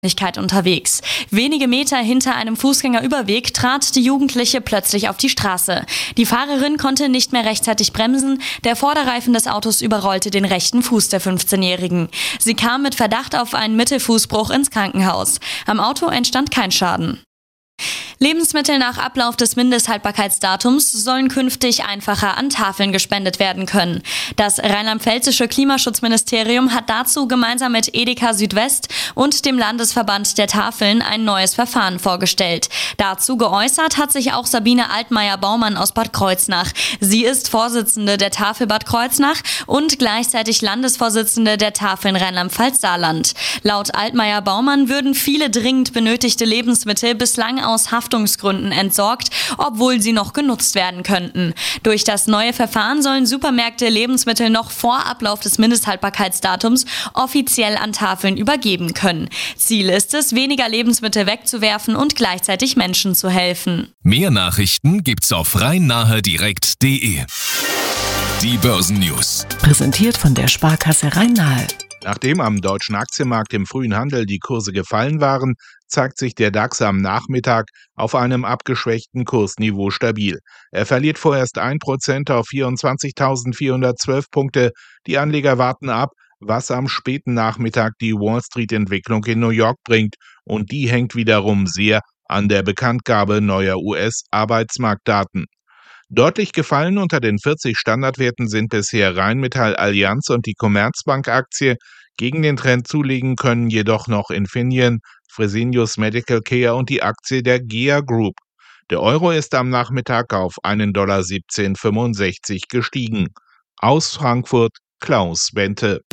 unterwegs. Wenige Meter hinter einem Fußgängerüberweg trat die Jugendliche plötzlich auf die Straße. Die Fahrerin konnte nicht mehr rechtzeitig bremsen. Der Vorderreifen des Autos überrollte den rechten Fuß der 15-Jährigen. Sie kam mit Verdacht auf einen Mittelfußbruch ins Krankenhaus. Am Auto entstand kein Schaden. Lebensmittel nach Ablauf des Mindesthaltbarkeitsdatums sollen künftig einfacher an Tafeln gespendet werden können. Das rheinland-pfälzische Klimaschutzministerium hat dazu gemeinsam mit Edeka Südwest und dem Landesverband der Tafeln ein neues Verfahren vorgestellt. Dazu geäußert hat sich auch Sabine Altmaier-Baumann aus Bad Kreuznach. Sie ist Vorsitzende der Tafel Bad Kreuznach und gleichzeitig Landesvorsitzende der Tafeln Rheinland-Pfalz-Saarland. Laut Altmaier-Baumann würden viele dringend benötigte Lebensmittel bislang aus Haftungsgründen entsorgt, obwohl sie noch genutzt werden könnten. Durch das neue Verfahren sollen Supermärkte Lebensmittel noch vor Ablauf des Mindesthaltbarkeitsdatums offiziell an Tafeln übergeben können. Ziel ist es, weniger Lebensmittel wegzuwerfen und gleichzeitig Menschen zu helfen. Mehr Nachrichten gibt's auf rheinnahdirekt.de. Die Börsennews. Präsentiert von der Sparkasse Rhein-Nahe. Nachdem am deutschen Aktienmarkt im frühen Handel die Kurse gefallen waren, zeigt sich der DAX am Nachmittag auf einem abgeschwächten Kursniveau stabil. Er verliert vorerst 1% auf 24.412 Punkte. Die Anleger warten ab, was am späten Nachmittag die Wall-Street-Entwicklung in New York bringt. Und die hängt wiederum sehr an der Bekanntgabe neuer US-Arbeitsmarktdaten. Deutlich gefallen unter den 40 Standardwerten sind bisher Rheinmetall Allianz und die Commerzbank-Aktie. Gegen den Trend zulegen können jedoch noch Infineon, Fresenius Medical Care und die Aktie der GEA Group. Der Euro ist am Nachmittag auf $1,1765 gestiegen. Aus Frankfurt Klaus Bente.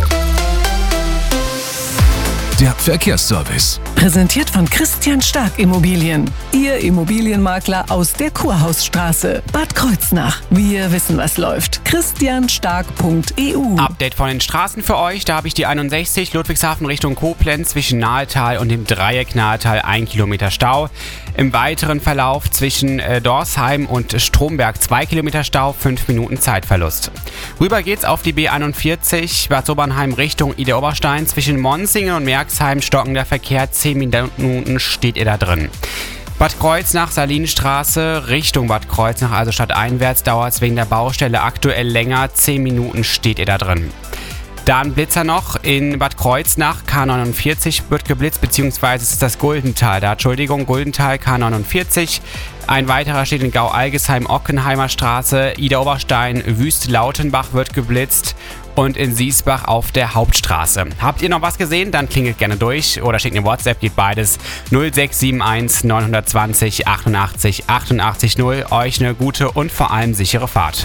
Der Verkehrsservice. Präsentiert von Christian Stark Immobilien. Ihr Immobilienmakler aus der Kurhausstraße, Bad Kreuznach. Wir wissen, was läuft. christianstark.eu. Update von den Straßen für euch. Da habe ich die 61 Ludwigshafen Richtung Koblenz zwischen Nahetal und dem Dreieck Nahetal 1 Kilometer Stau. Im weiteren Verlauf zwischen Dorsheim und Stromberg 2 Kilometer Stau, 5 Minuten Zeitverlust. Rüber geht's auf die B41 Bad Sobernheim Richtung Idar-Oberstein zwischen Monsinghen und Merxheim stockender Verkehr, 10 Minuten steht ihr da drin. Bad Kreuznach, Salinstraße, Richtung Bad Kreuznach, also stadteinwärts, dauert es wegen der Baustelle aktuell länger, 10 Minuten steht ihr da drin. Dann Blitzer noch in Bad Kreuznach, K49 wird geblitzt, beziehungsweise es ist das Guldental, Guldental K49. Ein weiterer steht in Gau-Algesheim, Ockenheimer Straße, Idar-Oberstein, Wüst-Lautenbach wird geblitzt und in Siesbach auf der Hauptstraße. Habt ihr noch was gesehen? Dann klingelt gerne durch oder schickt eine WhatsApp, geht beides 0671 920 88 88 0. Euch eine gute und vor allem sichere Fahrt.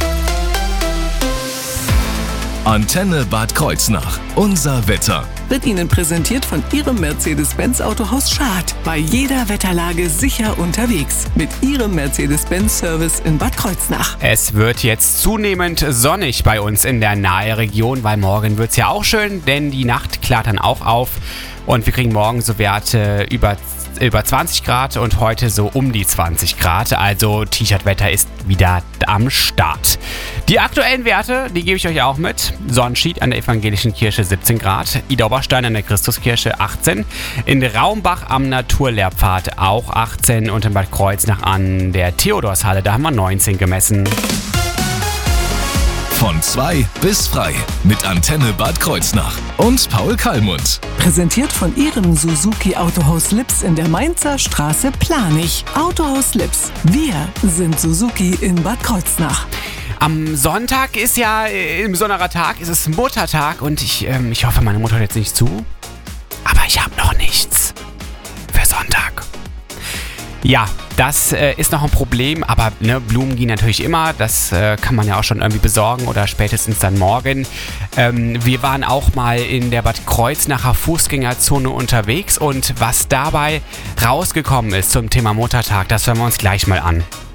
Antenne Bad Kreuznach. Unser Wetter. Wird Ihnen präsentiert von Ihrem Mercedes-Benz Autohaus Schad. Bei jeder Wetterlage sicher unterwegs. Mit Ihrem Mercedes-Benz-Service in Bad Kreuznach. Es wird jetzt zunehmend sonnig bei uns in der Nahe-Region, weil morgen wird es ja auch schön, denn die Nacht klart dann auch auf. Und wir kriegen morgen so Werte über 20 Grad und heute so um die 20 Grad. Also T-Shirt-Wetter ist wieder am Start. Die aktuellen Werte, die gebe ich euch auch mit. Sonnenschied an der Evangelischen Kirche 17 Grad. Idar-Oberstein an der Christuskirche 18. In Raumbach am Naturlehrpfad auch 18. Und in Bad Kreuznach an der Theodorshalle, da haben wir 19 gemessen. Von 2 bis frei mit Antenne Bad Kreuznach und Paul Kallmund. Präsentiert von Ihrem Suzuki Autohaus Lips in der Mainzer Straße Planich. Autohaus Lips. Wir sind Suzuki in Bad Kreuznach. Am Sonntag ist ja ein besonderer Tag, es ist Muttertag und ich hoffe, meine Mutter hört jetzt nicht zu. Aber ich habe noch nichts für Sonntag. Ja, das ist noch ein Problem, aber Blumen gehen natürlich immer. Das kann man ja auch schon irgendwie besorgen oder spätestens dann morgen. Wir waren auch mal in der Bad Kreuznacher Fußgängerzone unterwegs und was dabei rausgekommen ist zum Thema Muttertag, das hören wir uns gleich mal an.